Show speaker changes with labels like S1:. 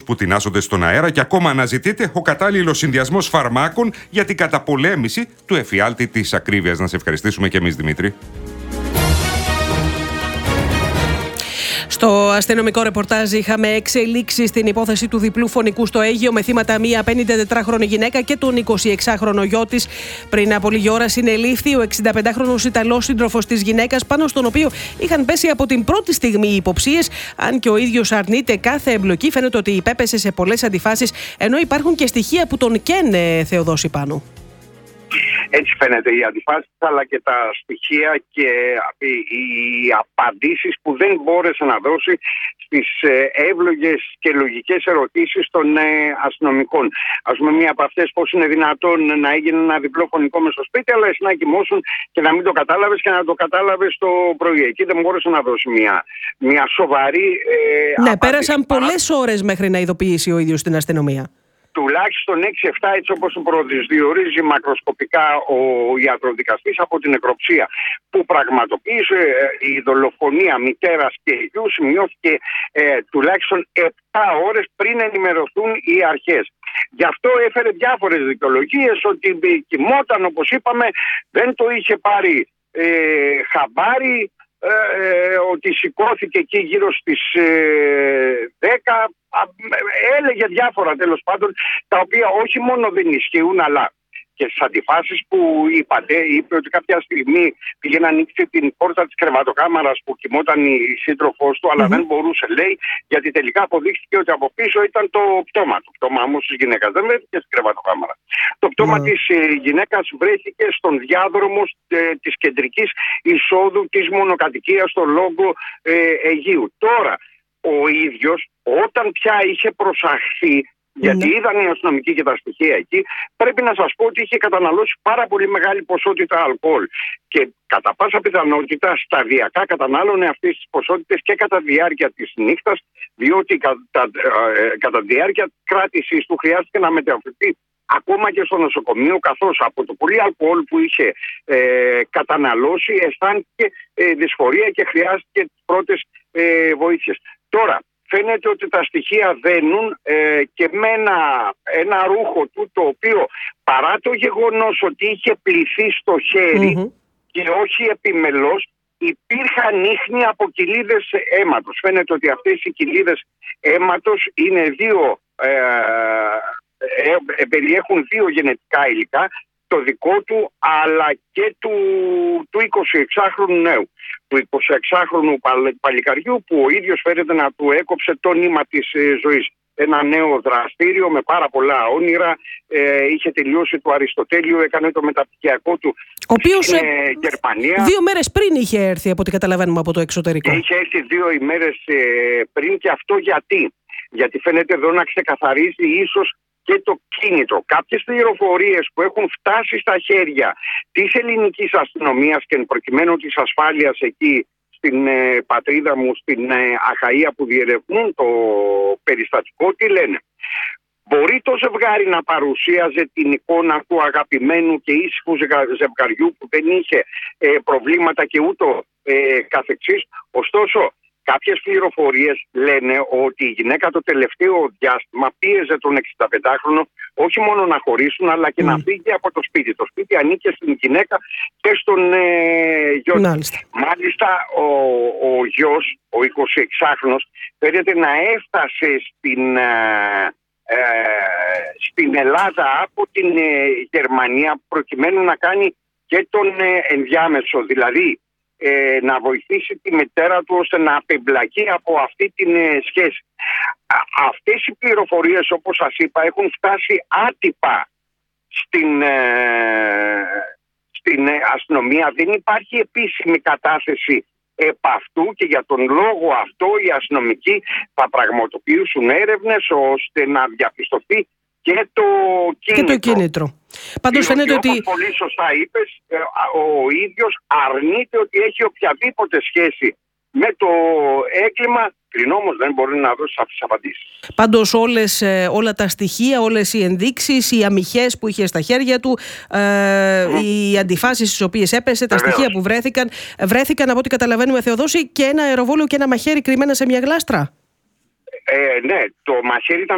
S1: που τεινάζονται στον αέρα και ακόμα αναζητείται ο κατάλληλος συνδυασμός φαρμάκων για την καταπολέμηση του εφιάλτη της ακρίβειας. Να σε ευχαριστήσουμε και εμείς, Δημήτρη.
S2: Στο αστυνομικό ρεπορτάζ είχαμε εξελίξεις στην υπόθεση του διπλού φωνικού στο Αίγυο με θύματα μία 54χρονη γυναίκα και τον 26χρονο γιο της. Πριν από λίγη ώρα συνελήφθη ο 65χρονος Ιταλός σύντροφος της γυναίκας, πάνω στον οποίο είχαν πέσει από την πρώτη στιγμή οι υποψίες. Αν και ο ίδιος αρνείται κάθε εμπλοκή, φαίνεται ότι υπέπεσε σε πολλές αντιφάσεις, ενώ υπάρχουν και στοιχεία που τον καίνε, Θεοδόση, πάνω.
S3: Έτσι φαίνεται οι αντιφάσεις, αλλά και τα στοιχεία και οι απαντήσεις που δεν μπόρεσε να δώσει στις εύλογες και λογικές ερωτήσεις των αστυνομικών. Ας πούμε, μία από αυτές, πώς είναι δυνατόν να έγινε ένα διπλό φωνικό μες στο σπίτι, αλλά εσύ να κοιμώσουν και να μην το κατάλαβες και να το κατάλαβες το πρωί. Εκεί δεν μπόρεσε να δώσει μια σοβαρή
S2: απάντηση. Πέρασαν πολλές ώρες μέχρι να ειδοποιήσει ο ίδιος την αστυνομία.
S3: Τουλάχιστον 6-7, έτσι όπως το προσδιορίζει μακροσκοπικά ο ιατροδικαστής, από την νεκροψία που πραγματοποίησε η δολοφονία μητέρας και γιου σημειώθηκε τουλάχιστον 7 ώρες πριν ενημερωθούν οι αρχές. Γι' αυτό έφερε διάφορες δικαιολογίες, ότι κοιμόταν, όπως είπαμε, δεν το είχε πάρει χαμπάρι, ότι σηκώθηκε εκεί γύρω στις 10. Έλεγε διάφορα, τέλος πάντων, τα οποία όχι μόνο δεν ισχύουν, αλλά και στις αντιφάσεις που είπε ότι κάποια στιγμή πήγε να ανοίξει την πόρτα της κρεβατοκάμαρας που κοιμόταν η σύντροφός του, αλλά δεν μπορούσε, λέει, γιατί τελικά αποδείχθηκε ότι από πίσω ήταν το πτώμα. Το πτώμα όμως της γυναίκας δεν βρέθηκε στην κρεβατοκάμαρα. Το πτώμα της γυναίκας βρέθηκε στον διάδρομο της κεντρικής εισόδου της μονοκατοικίας στο Λόγκο Αιγείου. Τώρα, ο ίδιος, όταν πια είχε προσαχθεί, γιατί είδαν οι αστυνομικοί και τα στοιχεία εκεί, πρέπει να σας πω ότι είχε καταναλώσει πάρα πολύ μεγάλη ποσότητα αλκοόλ. Και κατά πάσα πιθανότητα σταδιακά κατανάλωνε αυτές τις ποσότητες και κατά τη διάρκεια της νύχτας, διότι κατά τη διάρκεια κράτησης του χρειάστηκε να μεταφερθεί ακόμα και στο νοσοκομείο, καθώς από το πολύ αλκοόλ που είχε καταναλώσει αισθάνθηκε δυσφορία και χρειάστηκε τις πρώτες βοήθειες. Τώρα, φαίνεται ότι τα στοιχεία δένουν και με ένα ρούχο του, το οποίο παρά το γεγονός ότι είχε πληθεί στο χέρι και όχι επιμελώς, υπήρχαν ίχνη από κοιλίδες αίματος. Φαίνεται ότι αυτές οι κοιλίδες αίματος είναι περιέχουν δύο γενετικά υλικά, το δικό του αλλά και του 26χρονου νέου, του 26χρονου παλικαριού, που ο ίδιος φαίνεται να του έκοψε το νήμα της ζωής. Ένα νέο δραστήριο με πάρα πολλά όνειρα, είχε τελειώσει το Αριστοτέλειο, έκανε το μεταπτυχιακό του
S2: ο οποίος
S3: στην Γερμανία.
S2: 2 μέρες πριν είχε έρθει, από ό,τι καταλαβαίνουμε από το εξωτερικό.
S3: Είχε έρθει 2 ημέρες πριν, και αυτό γιατί φαίνεται εδώ να ξεκαθαρίζει ίσως και το κίνητρο. Κάποιες πληροφορίες που έχουν φτάσει στα χέρια της ελληνικής αστυνομίας και εν προκειμένου της ασφάλειας εκεί στην πατρίδα μου, στην Αχαΐα, που διερευνούν το περιστατικό, τι λένε? Μπορεί το ζευγάρι να παρουσίαζε την εικόνα του αγαπημένου και ήσυχου ζευγαριού που δεν είχε προβλήματα και ούτω καθεξής. Ωστόσο, κάποιες πληροφορίες λένε ότι η γυναίκα το τελευταίο διάστημα πίεζε τον 65χρονο όχι μόνο να χωρίσουν, αλλά και να φύγει από το σπίτι. Το σπίτι ανήκε στην γυναίκα και στον γιο της. Μάλιστα ο γιος, ο 26χρονος, φαίνεται να έφτασε στην Ελλάδα από την Γερμανία, προκειμένου να κάνει και τον ενδιάμεσο, δηλαδή να βοηθήσει τη μητέρα του ώστε να απεμπλακεί από αυτή την σχέση. Αυτές οι πληροφορίες, όπως σας είπα, έχουν φτάσει άτυπα στην αστυνομία. Δεν υπάρχει επίσημη κατάθεση επ' αυτού, και για τον λόγο αυτό οι αστυνομικοί θα πραγματοποιήσουν έρευνες ώστε να διαπιστωθεί και το κίνητρο.
S2: Πάντως φαίνεται ότι,
S3: όπως πολύ σωστά είπες, ο ίδιος αρνείται ότι έχει οποιαδήποτε σχέση με το έγκλημα, πριν όμως δεν μπορεί να δώσει σαφείς απαντήσεις.
S2: Πάντως όλα τα στοιχεία, όλες οι ενδείξεις, οι αμυχές που είχε στα χέρια του, οι αντιφάσεις στις οποίες έπεσε, τα στοιχεία που βρέθηκαν, από ό,τι καταλαβαίνουμε, Θεοδόση, και ένα αεροβόλο και ένα μαχαίρι κρυμμένα σε μια γλάστρα.
S3: Ναι, το μαχαίρι ήταν